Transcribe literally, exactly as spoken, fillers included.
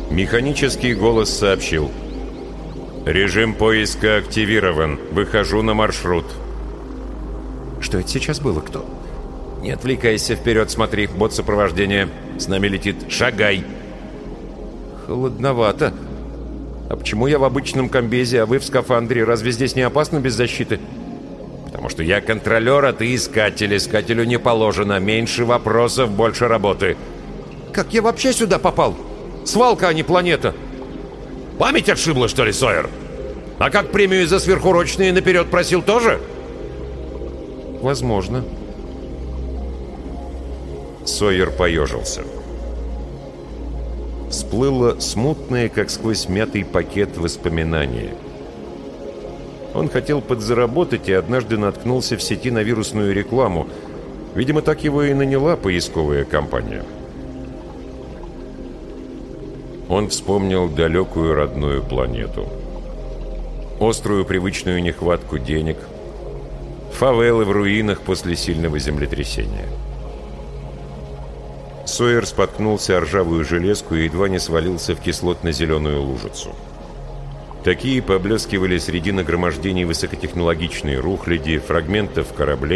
Механический голос сообщил: «Режим поиска активирован. Выхожу на маршрут». Что это сейчас было? Кто? «Не отвлекайся, вперед смотри. Бот сопровождения. С нами летит. Шагай!» Холодновато. А почему я в обычном комбезе, а вы в скафандре? Разве здесь не опасно без защиты? «Потому что я контролер, а ты искатель. Искателю не положено. Меньше вопросов, больше работы». Как я вообще сюда попал? Свалка, а не планета. Память отшибла, что ли, Сойер? А как премию за сверхурочные наперед просил тоже? Возможно. Сойер поежился. Всплыло смутное, как сквозь мятый пакет, воспоминание. Он хотел подзаработать и однажды наткнулся в сети на вирусную рекламу. Видимо, так его и наняла поисковая компания. Он вспомнил далекую родную планету. Острую привычную нехватку денег. Фавелы в руинах после сильного землетрясения. Сойер споткнулся о ржавую железку и едва не свалился в кислотно-зеленую лужицу. Такие поблескивали среди нагромождений высокотехнологичной рухляди, фрагментов кораблей,